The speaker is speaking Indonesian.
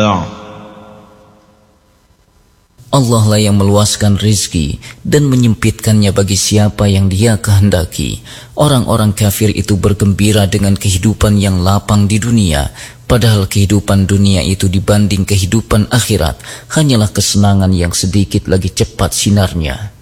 Allah lah yang meluaskan rizki dan menyempitkannya bagi siapa yang Dia kehendaki. Orang-orang kafir itu bergembira dengan kehidupan yang lapang di dunia, padahal kehidupan dunia itu dibanding kehidupan akhirat hanyalah kesenangan yang sedikit lagi cepat sinarnya.